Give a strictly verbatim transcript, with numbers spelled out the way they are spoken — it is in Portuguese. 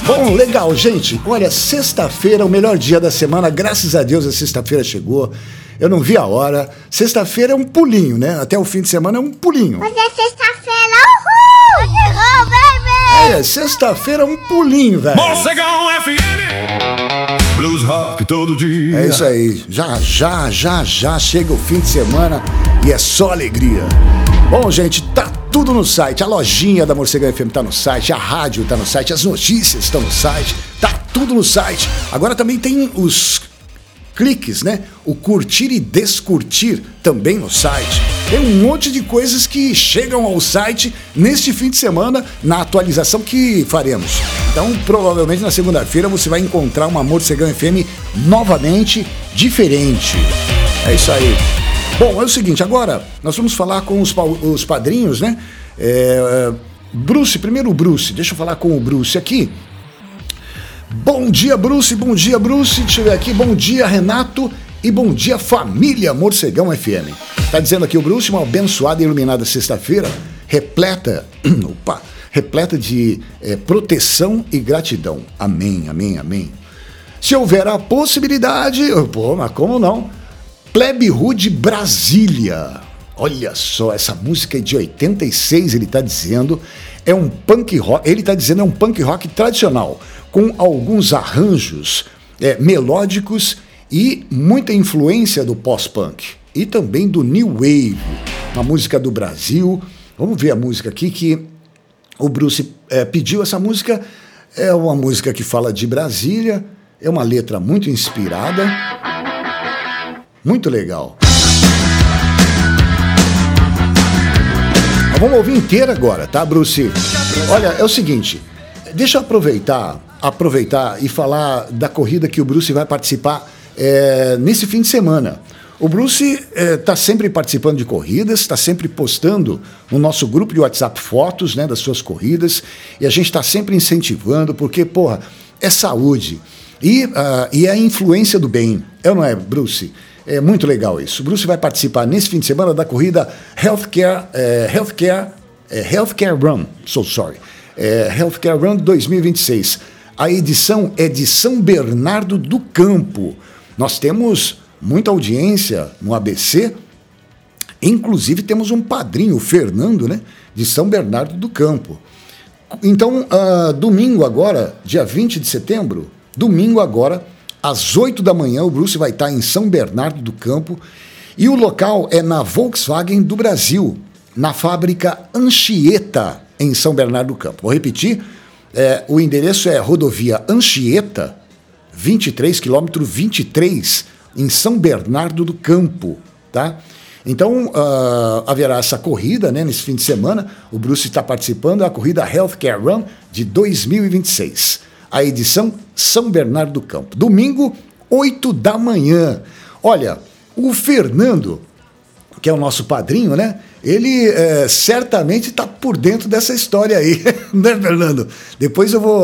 Bom, legal, gente. Olha, sexta-feira, o melhor dia da semana. Graças a Deus a sexta-feira chegou. Eu não vi a hora. Sexta-feira é um pulinho, né? Até o fim de semana é um pulinho. Hoje é sexta-feira, uhul! Uhul, baby! É, sexta-feira é um pulinho, velho. Morcegão F M, Blues Rock todo dia. É isso aí. Já, já, já, já chega o fim de semana e é só alegria. Bom, gente, tá tudo no site. A lojinha da Morcegão F M tá no site, a rádio tá no site, as notícias estão no site, tá tudo no site. Agora também tem os cliques, né? O curtir e descurtir também no site. Tem um monte de coisas que chegam ao site neste fim de semana, na atualização que faremos. Então, provavelmente na segunda-feira você vai encontrar uma Morcegão F M novamente diferente. É isso aí. Bom, é o seguinte, agora nós vamos falar com os, os padrinhos, né? É, Bruce, primeiro o Bruce, deixa eu falar com o Bruce aqui. Bom dia, Bruce, bom dia, Bruce, deixa eu ver aqui, bom dia, Renato, e bom dia, família Morcegão F M. Tá dizendo aqui o Bruce, uma abençoada e iluminada sexta-feira, repleta, opa, repleta de é, proteção e gratidão. Amém, amém, amém. Se houver a possibilidade, pô, mas como não? Plebe Hood Brasília. Olha só, essa música é de oitenta e seis, ele está dizendo, é um punk rock, ele está dizendo é um punk rock tradicional, com alguns arranjos é, melódicos e muita influência do pós-punk e também do new wave, uma música do Brasil. Vamos ver a música aqui que o Bruce é, pediu. Essa música é uma música que fala de Brasília, é uma letra muito inspirada. Muito legal. Vamos ouvir inteira agora, tá, Bruce? Olha, é o seguinte, deixa eu aproveitar, aproveitar e falar da corrida que o Bruce vai participar é, nesse fim de semana. O Bruce está é, sempre participando de corridas, está sempre postando no nosso grupo de WhatsApp fotos, né, das suas corridas, e a gente está sempre incentivando, porque, porra, é saúde e, uh, e é a influência do bem, é ou não é, Bruce? É muito legal isso. O Bruce vai participar nesse fim de semana da corrida Healthcare, é, Healthcare, é, Healthcare Run, so sorry, é, Healthcare Run dois mil e vinte e seis. A edição é de São Bernardo do Campo. Nós temos muita audiência no A B C, inclusive temos um padrinho, o Fernando, né, de São Bernardo do Campo. Então, uh, domingo agora, dia vinte de setembro, domingo agora, às oito da manhã, o Bruce vai estar em São Bernardo do Campo e o local é na Volkswagen do Brasil, na fábrica Anchieta, em São Bernardo do Campo. Vou repetir, é, o endereço é rodovia Anchieta, vinte e três, quilômetro vinte e três, em São Bernardo do Campo, tá? Então, uh, haverá essa corrida, né, nesse fim de semana. O Bruce está participando da corrida Healthcare Run de dois mil e vinte e seis. A edição São Bernardo do Campo. Domingo, oito da manhã. Olha, o Fernando, que é o nosso padrinho, né? Ele é, certamente está por dentro dessa história aí, né, Fernando? Depois eu vou